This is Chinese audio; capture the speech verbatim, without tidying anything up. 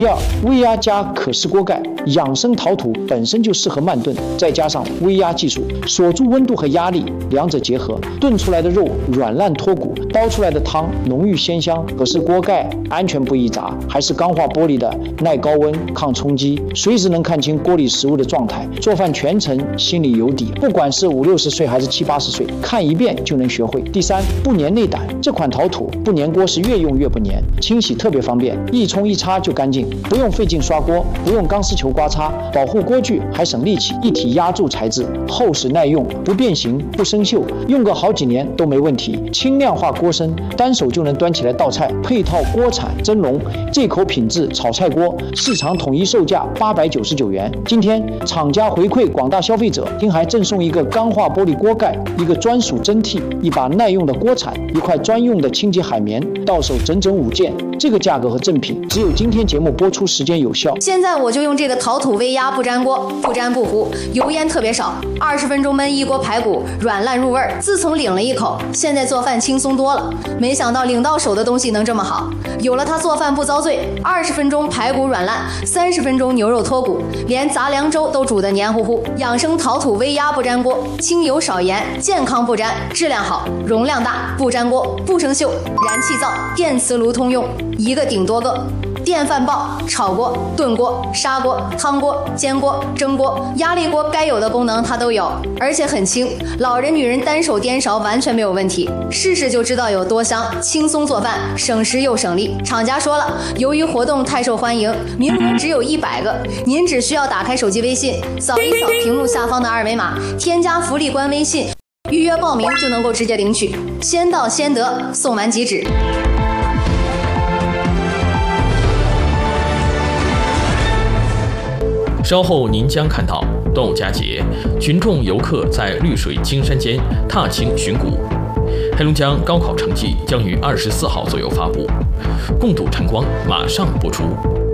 第二，微压加可视锅盖，养生陶土本身就适合慢炖，再加上微压技术，锁住温度和压力，两者结合，炖出来的肉软烂脱骨，煲出来的汤浓郁鲜香。可视锅盖安全不易砸，还是钢化玻璃的，耐高温、抗冲击，随时能看清锅里食物的状态，做饭全程心里有底。不管是五六十岁还是七八十岁，看一遍就能学会。第三，不粘内胆，这款陶土不粘锅是越用越不粘，清洗特别方便，一冲一擦就干净。不用费劲刷锅，不用钢丝球刮擦，保护锅具还省力气。一体压铸材质，厚实耐用，不变形不生锈，用个好几年都没问题。轻量化锅身，单手就能端起来倒菜。配套锅铲蒸笼，这口品质炒菜锅，市场统一售价八百九十九元。今天厂家回馈广大消费者，听还赠送一个钢化玻璃锅盖，一个专属蒸屉，一把耐用的锅铲，一块专用的清洁海绵，到手整整五件。这个价格和赠品，只有今天节目播出时间有效。 现在我就用这个陶土微压不粘锅，不粘不糊，油烟特别少，二十分钟焖一锅排骨，软烂入味儿。自从领了一口，现在做饭轻松多了。没想到领到手的东西能这么好，有了它做饭不遭罪。二十分钟排骨软烂，三十分钟牛肉脱骨，连杂粮粥都煮得黏糊糊。养生陶土微压不粘锅，清油少盐，健康不粘，质量好，容量大，不粘锅，不生锈，燃气灶、电磁炉通用，一个顶多个。电饭煲、炒锅、炖锅、砂锅、汤锅、煎锅、蒸锅、压力锅，该有的功能它都有，而且很轻，老人女人单手颠勺完全没有问题。试试就知道有多香，轻松做饭，省时又省力。厂家说了，由于活动太受欢迎，名额只有一百个，您只需要打开手机微信，扫一扫屏幕下方的二维码，添加福利官微信，预约报名就能够直接领取，先到先得，送完即止。 稍后您将看到端午佳节，群众游客在绿水青山间踏青寻古。黑龙江高考成绩将于二十四号左右发布，共睹晨光马上播出。